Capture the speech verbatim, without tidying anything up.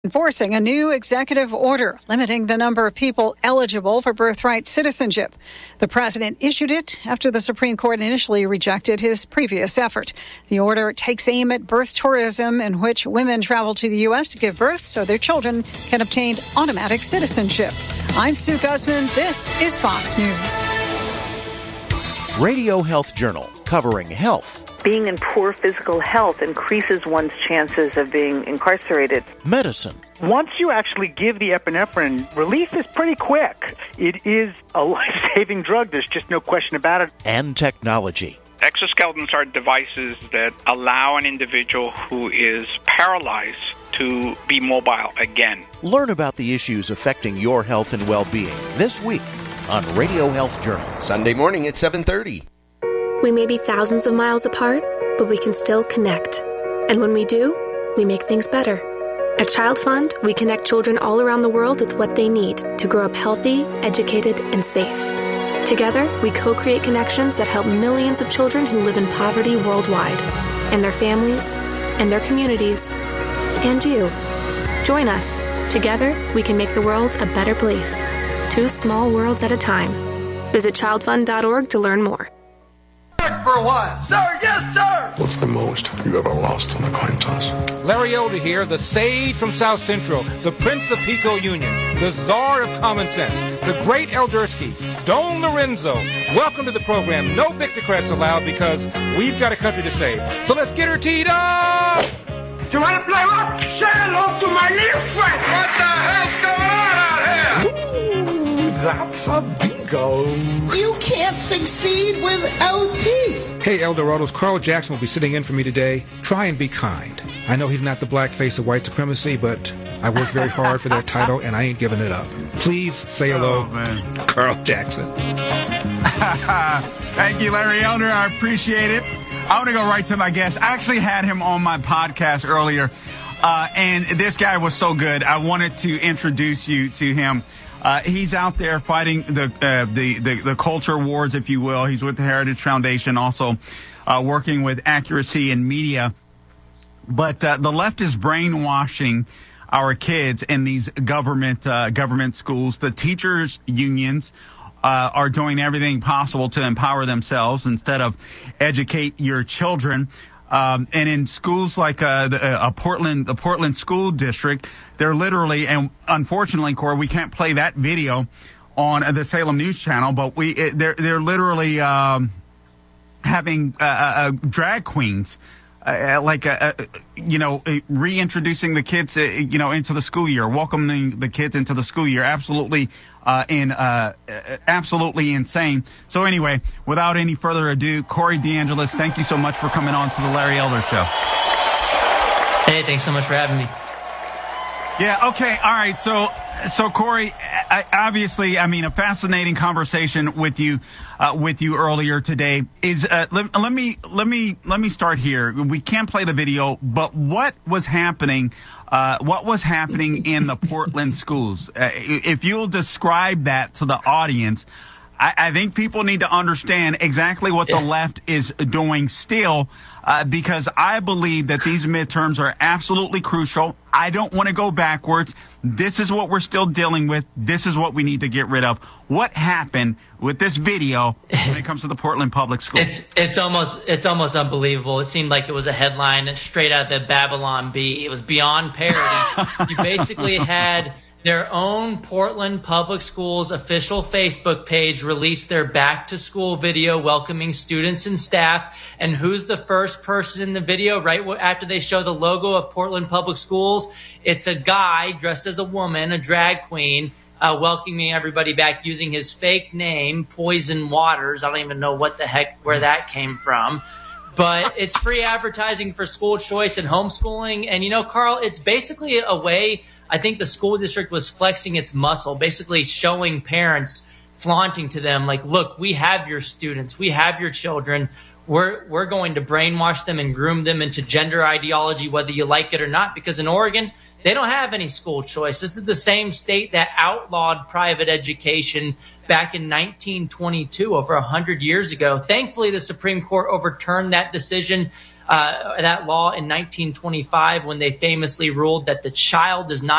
Enforcing a new executive order limiting the number of people eligible for birthright citizenship. The president issued it after the Supreme Court initially rejected his previous effort. The order takes aim at birth tourism, in which women travel to the U S to give birth so their children can obtain automatic citizenship. I'm Sue Guzman. This is Fox News. Radio Health Journal, covering health. Being in poor physical health increases one's chances of being incarcerated. Medicine. Once you actually give the epinephrine, release is pretty quick. It is a life-saving drug. There's just no question about it. And technology. Exoskeletons are devices that allow an individual who is paralyzed to be mobile again. Learn about the issues affecting your health and well-being this week on Radio Health Journal. Sunday morning at seven thirty. We may be thousands of miles apart, but we can still connect. And when we do, we make things better. At Child Fund, we connect children all around the world with what they need to grow up healthy, educated, and safe. Together, we co-create connections that help millions of children who live in poverty worldwide, and their families, and their communities, and you. Join us. Together, we can make the world a better place. Two small worlds at a time. Visit child fund dot org to learn more. For a while. Sir, yes, sir! What's the most you ever lost on a coin toss? Larry Elder here, the sage from South Central, the Prince of Pico Union, the Czar of Common Sense, the great Eldersky, Don Lorenzo. Welcome to the program. No Victocrats allowed because we've got a country to save. So let's get her teed up! You want to play what? Say hello to my little friend! What the hell's going on out here? Ooh, that's a bingo. You can't succeed without teeth. Hey, Eldorado's Carl Jackson will be sitting in for me today. Try and be kind. I know he's not the black face of white supremacy, but I worked very hard for that title, and I ain't giving it up. Please say hello, oh, man. Carl Jackson. Thank you, Larry Elder. I appreciate it. I want to go right to my guest. I actually had him on my podcast earlier, uh, and this guy was so good. I wanted to introduce you to him. Uh, he's out there fighting the, uh, the the the culture wars, if you will. He's with the Heritage Foundation, also uh, working with Accuracy in Media. But uh, the left is brainwashing our kids in these government uh, government schools. The teachers' unions uh, are doing everything possible to empower themselves instead of educate your children. Um, and in schools like uh, the, uh, a Portland, the Portland School District, they're literally, and unfortunately, Corey, we can't play that video on the Salem News Channel, but we it, they're they're literally um, having uh, uh, drag queens, uh, like uh, uh, you know, reintroducing the kids, uh, you know, into the school year, welcoming the kids into the school year. Absolutely. Uh, in, uh, absolutely insane. So anyway, without any further ado, Corey DeAngelis, thank you so much for coming on to the Larry Elder Show. Hey, thanks so much for having me. Yeah, okay, all right. So, so Corey, I, obviously, I mean, a fascinating conversation with you, uh, with you earlier today. Is uh, let, let me let me let me start here. We can't play the video, but what was happening? Uh, what was happening in the Portland schools? Uh, if you'll describe that to the audience, I, I think people need to understand exactly what the left is doing still, uh, because I believe that these midterms are absolutely crucial. I don't want to go backwards. This is what we're still dealing with. This is what we need to get rid of. What happened with this video when it comes to the Portland Public Schools? It's it's almost it's almost unbelievable. It seemed like it was a headline straight out of the Babylon Bee. It was beyond parody. You basically had their own Portland Public Schools official Facebook page released their back-to-school video welcoming students and staff. And who's the first person in the video right after they show the logo of Portland Public Schools? It's a guy dressed as a woman, a drag queen, uh, welcoming everybody back using his fake name, Poison Waters. I don't even know what the heck, where that came from. But it's free advertising for school choice and homeschooling. And, you know, Carl, it's basically a way I think the school district was flexing its muscle, basically showing parents, flaunting to them, like, look, we have your students. We have your children. we're we're going to brainwash them and groom them into gender ideology, whether you like it or not. Because in Oregon, they don't have any school choice. This is the same state that outlawed private education back in nineteen twenty-two, over one hundred years ago. Thankfully, the Supreme Court overturned that decision, uh, that law in nineteen twenty-five, when they famously ruled that the child does not